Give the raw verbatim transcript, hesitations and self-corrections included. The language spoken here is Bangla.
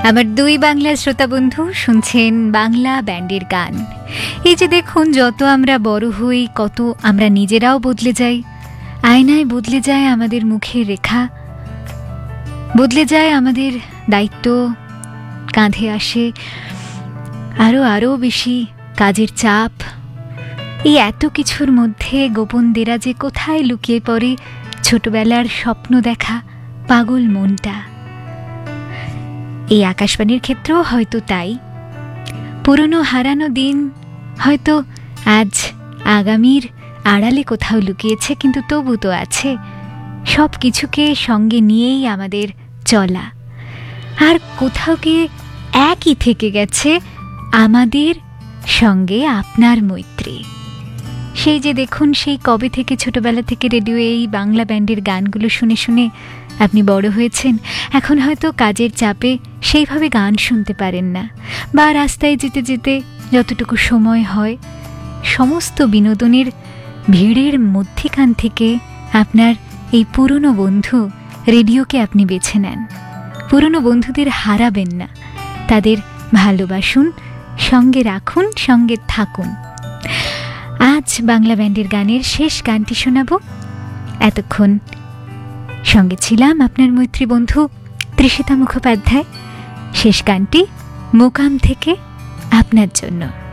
আমার দুই বাংলা শ্রোতা বন্ধু শুনছেন বাংলা ব্যান্ডের গান। এই যে দেখুন, যত আমরা বড় হই কত আমরা নিজেরাও বদলে যাই। আয়নায় বদলে যায় আমাদের মুখের রেখা, বদলে যায় আমাদের দায়িত্ব, কাঁধে আসে আরও আরও বেশি কাজের চাপ। এই এত কিছুর মধ্যে গোপন দেরাজে কোথায় লুকিয়ে পড়ে ছোটবেলার স্বপ্ন দেখা পাগল মনটা। এই আকাশবাণীর ক্ষেত্রেও হয়তো তাই। পুরনো হারানো দিন হয়তো আজ আগামীর আড়ালে কোথাও লুকিয়েছে, কিন্তু তবু তো আছে। সব কিছুকে সঙ্গে নিয়েই আমাদের চলা। আর কোথাও গিয়ে একই থেকে গেছে আমাদের সঙ্গে আপনার মৈত্রী। সেই যে দেখুন, সেই কবে থেকে ছোটবেলা থেকে রেডিও এই বাংলা ব্যান্ডের গানগুলো শুনে শুনে আপনি বড় হয়েছেন। এখন হয়তো কাজের চাপে সেইভাবে গান শুনতে পারেন না, বা রাস্তায় যেতে যেতে যতটুকু সময় হয় সমস্ত বিনোদনের ভিড়ের মধ্যিখান থেকে আপনার এই পুরনো বন্ধু রেডিওকে আপনি বেছে নেন। পুরনো বন্ধুদের হারাবেন না, তাদের ভালোবাসুন, সঙ্গে রাখুন, সঙ্গে থাকুন। আজ বাংলা ব্যান্ডের গানের শেষ গানটি শোনাব। এতক্ষণ সঙ্গে ছিলাম আপনার মৈত্রী বন্ধু তৃষিতা মুখোপাধ্যায়। শেষ গানটি মোকাম থেকে আপনার জন্য।